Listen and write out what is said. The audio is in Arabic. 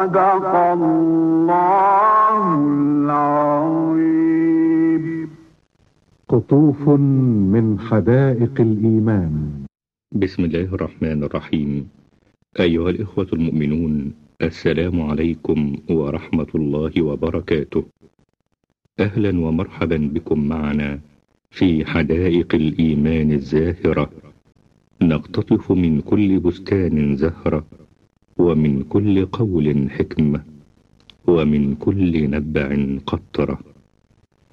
صدق الله العظيم. قطوف من حدائق الإيمان. بسم الله الرحمن الرحيم. أيها الإخوة المؤمنون، السلام عليكم ورحمة الله وبركاته. أهلا ومرحبا بكم معنا في حدائق الإيمان الزاهرة، نقتطف من كل بستان زهرة، ومن كل قول حكمة، ومن كل نبع قطرة.